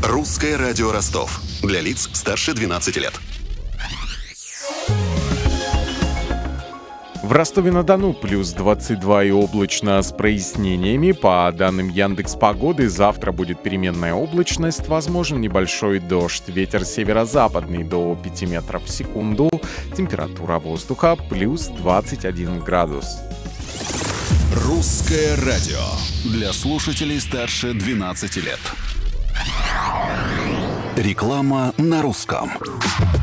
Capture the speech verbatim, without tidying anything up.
Русское радио Ростов. Для лиц старше двенадцати лет. В Ростове-на-Дону плюс двадцать два и облачно с прояснениями. По данным Яндекс.Погоды, завтра будет переменная облачность, возможен небольшой дождь. Ветер северо-западный до пяти метров в секунду. Температура воздуха плюс двадцать один градус. Русское радио. Для слушателей старше двенадцати лет. Реклама на русском.